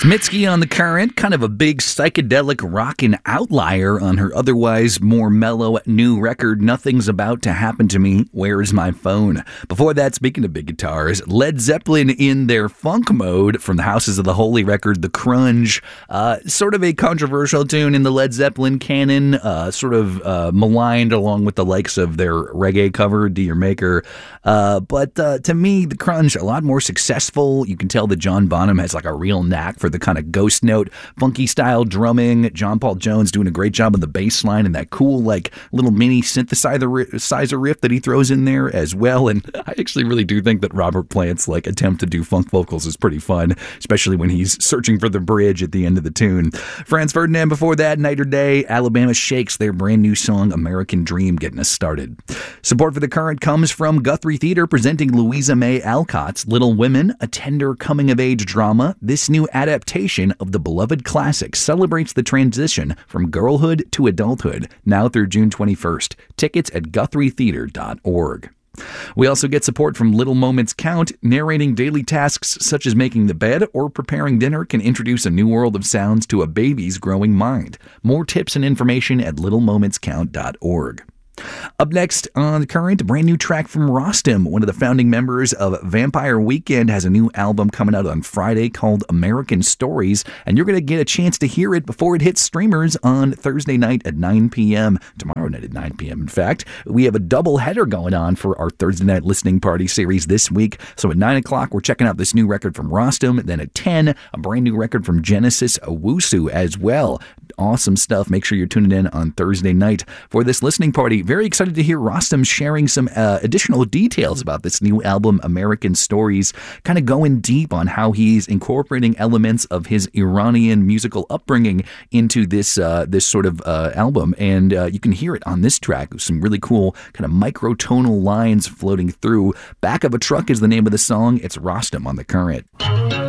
Mitski on the Current, kind of a big psychedelic rockin' outlier on her otherwise more mellow new record, Nothing's About to Happen to Me, Where's My Phone? Before that, speaking of big guitars, Led Zeppelin in their funk mode from the Houses of the Holy record, The Crunge. Sort of a controversial tune in the Led Zeppelin canon, sort of maligned along with the likes of their reggae cover, Do Your Maker. But to me, The Crunge, a lot more successful. You can tell that John Bonham has like a real knack for the kind of ghost note, funky style drumming. John Paul Jones doing a great job on the bass line and that cool like little mini synthesizer riff that he throws in there as well. And I actually really do think that Robert Plant's like attempt to do funk vocals is pretty fun, especially when he's searching for the bridge at the end of the tune. Franz Ferdinand before that, Night or Day. Alabama Shakes, their brand new song American Dream, getting us started. Support for The Current comes from Guthrie Theater presenting Louisa May Alcott's Little Women, a tender coming-of-age drama. This new adaptation of the beloved classic celebrates the transition from girlhood to adulthood, now through June 21st. Tickets at GuthrieTheater.org. We also get support from Little Moments Count. Narrating daily tasks such as making the bed or preparing dinner can introduce a new world of sounds to a baby's growing mind. More tips and information at littlemomentscount.org. Up next on The Current, a brand new track from Rostam, one of the founding members of Vampire Weekend, has a new album coming out on Friday called American Stories, and you're going to get a chance to hear it before it hits streamers on Thursday night at 9 p.m. Tomorrow night at 9 p.m. In fact, we have a double header going on for our Thursday night listening party series this week. So at 9 o'clock, we're checking out this new record from Rostam. Then at 10, a brand new record from Genesis Owusu as well. Awesome stuff. Make sure you're tuning in on Thursday night for this listening party. Very excited to hear Rostam sharing some additional details about this new album, American Stories, kind of going deep on how he's incorporating elements of his Iranian musical upbringing into this this sort of album. And you can hear it on this track. Some really cool kind of microtonal lines floating through. Back of a Truck is the name of the song. It's Rostam on The Current.